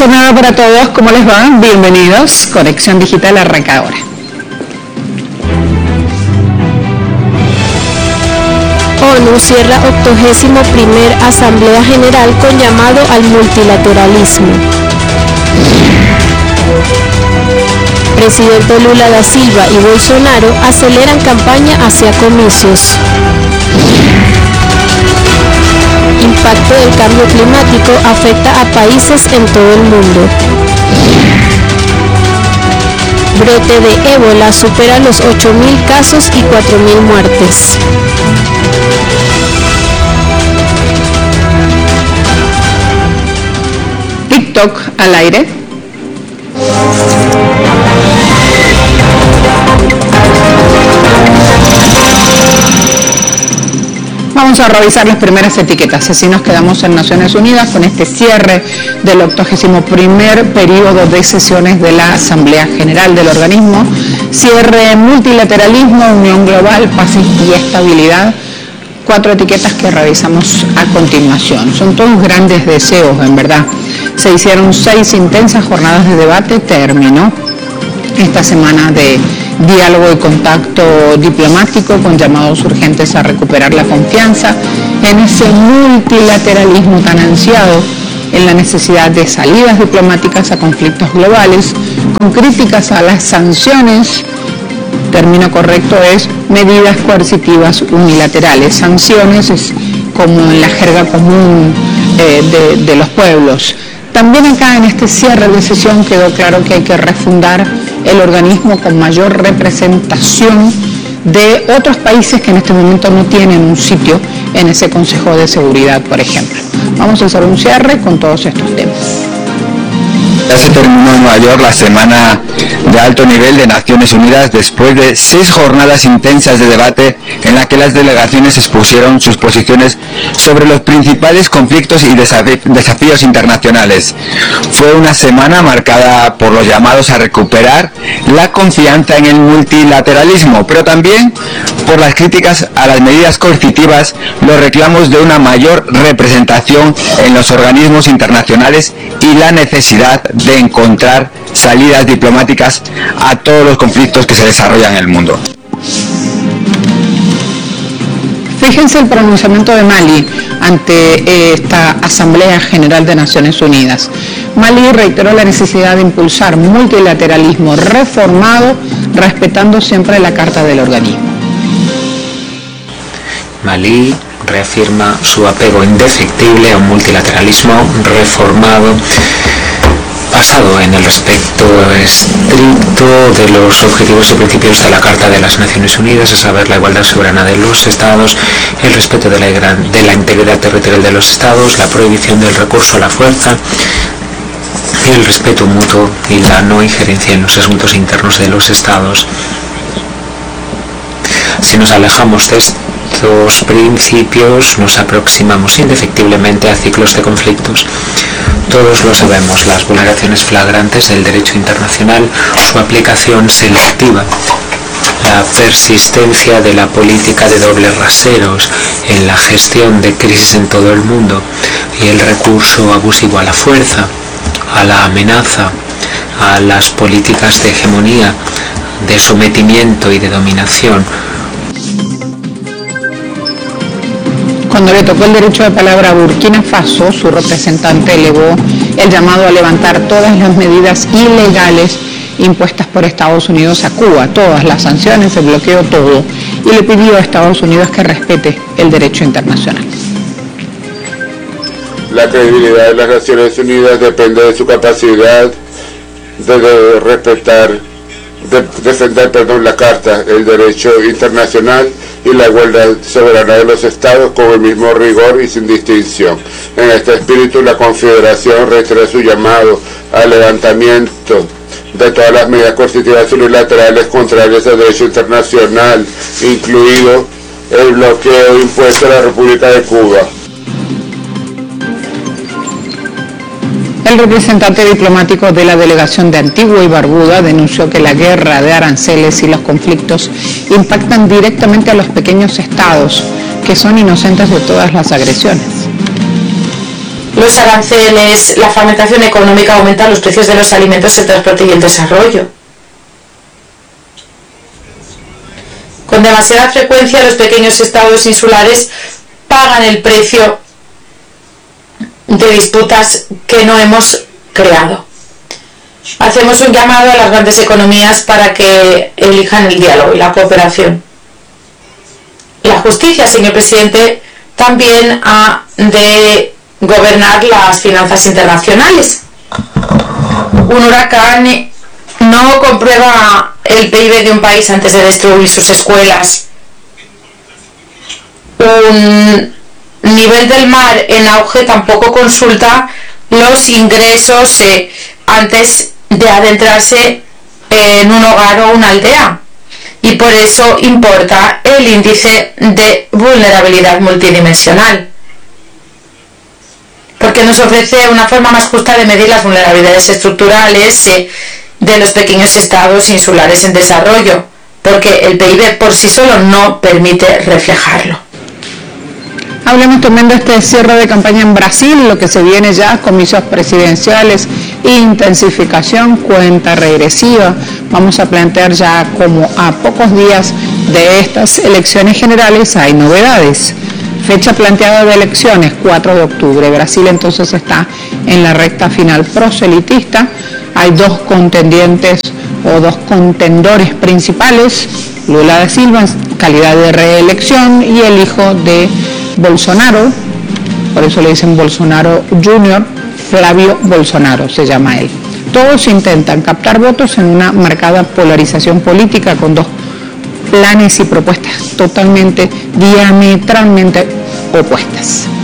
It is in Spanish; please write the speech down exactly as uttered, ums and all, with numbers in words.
jornada para todos, ¿cómo les va? Bienvenidos, Conexión Digital arranca ahora. ONU cierra octogésimo primer Asamblea General con llamado al multilateralismo. Presidente Lula da Silva y Bolsonaro aceleran campaña hacia comicios. Impacto del cambio climático afecta a países en todo el mundo. Brote de ébola supera los ocho mil casos y cuatro mil muertes. TikTok al aire. Vamos a revisar las primeras etiquetas, así nos quedamos en Naciones Unidas con este cierre del octogésimo primer periodo de sesiones de la Asamblea General del organismo. Cierre, multilateralismo, unión global, paz y estabilidad. Cuatro etiquetas que revisamos a continuación. Son todos grandes deseos, en verdad. Se hicieron seis intensas jornadas de debate, terminó esta semana de diálogo y contacto diplomático con llamados urgentes a recuperar la confianza en ese multilateralismo tan ansiado, en la necesidad de salidas diplomáticas a conflictos globales, con críticas a las sanciones. Término correcto es medidas coercitivas unilaterales. Sanciones es como en la jerga común eh, de, de los pueblos. También acá en este cierre de sesión quedó claro que hay que refundar el organismo con mayor representación de otros países que en este momento no tienen un sitio en ese Consejo de Seguridad, por ejemplo. Vamos a hacer un cierre con todos estos temas. Ya se terminó en Nueva York la semana de alto nivel de Naciones Unidas después de seis jornadas intensas de debate en la que las delegaciones expusieron sus posiciones sobre los principales conflictos y desafíos internacionales. Fue una semana marcada por los llamados a recuperar la confianza en el multilateralismo, pero también por las críticas a las medidas coercitivas, los reclamos de una mayor representación en los organismos internacionales y la necesidad de encontrar salidas diplomáticas a todos los conflictos que se desarrollan en el mundo. Fíjense el pronunciamiento de Mali ante esta Asamblea General de Naciones Unidas. Mali reiteró la necesidad de impulsar multilateralismo reformado, respetando siempre la Carta del organismo. Malí reafirma su apego indefectible a un multilateralismo reformado, basado en el respeto estricto de los objetivos y principios de la Carta de las Naciones Unidas, a saber, la igualdad soberana de los Estados, el respeto de la, de la integridad territorial de los Estados, la prohibición del recurso a la fuerza, el respeto mutuo y la no injerencia en los asuntos internos de los Estados. Si nos alejamos de estos principios, nos aproximamos indefectiblemente a ciclos de conflictos. Todos lo sabemos, las vulneraciones flagrantes del derecho internacional, su aplicación selectiva, la persistencia de la política de dobles raseros en la gestión de crisis en todo el mundo y el recurso abusivo a la fuerza, a la amenaza, a las políticas de hegemonía, de sometimiento y de dominación. Cuando le tocó el derecho de palabra a Burkina Faso, su representante elevó el llamado a levantar todas las medidas ilegales impuestas por Estados Unidos a Cuba, todas las sanciones, el bloqueo, todo, y le pidió a Estados Unidos que respete el derecho internacional. La credibilidad de las Naciones Unidas depende de su capacidad de, de respetar, de defender, perdón, la Carta, el derecho internacional y la igualdad soberana de los Estados con el mismo rigor y sin distinción. En este espíritu, la Confederación reitera su llamado al levantamiento de todas las medidas coercitivas unilaterales contrarias al derecho internacional, incluido el bloqueo impuesto a la República de Cuba. El representante diplomático de la delegación de Antigua y Barbuda denunció que la guerra de aranceles y los conflictos impactan directamente a los pequeños estados, que son inocentes de todas las agresiones. los aranceles, la fragmentación económica aumentan los precios de los alimentos, el transporte y el desarrollo. Con demasiada frecuencia los pequeños estados insulares pagan el precio de disputas que no hemos creado. Hacemos un llamado a las grandes economías para que elijan el diálogo y la cooperación. La justicia, señor presidente, también ha de gobernar las finanzas internacionales. Un huracán no comprueba el P I B de un país antes de destruir sus escuelas. Un nivel del mar en auge tampoco consulta los ingresos eh, antes de adentrarse en un hogar o una aldea. Y por eso importa el índice de vulnerabilidad multidimensional, porque nos ofrece una forma más justa de medir las vulnerabilidades estructurales eh, de los pequeños estados insulares en desarrollo, porque el P I B por sí solo no permite reflejarlo. Hablemos también de este cierre de campaña en Brasil, lo que se viene ya, comicios presidenciales, intensificación, cuenta regresiva. Vamos a plantear ya como a pocos días de estas elecciones generales hay novedades. Fecha planteada de elecciones, cuatro de octubre. Brasil entonces está en la recta final proselitista. Hay dos contendientes o dos contendores principales, Lula da Silva en calidad de reelección y el hijo de Bolsonaro, por eso le dicen Bolsonaro junior, Flavio Bolsonaro se llama él. Todos intentan captar votos en una marcada polarización política con dos planes y propuestas totalmente, diametralmente opuestas.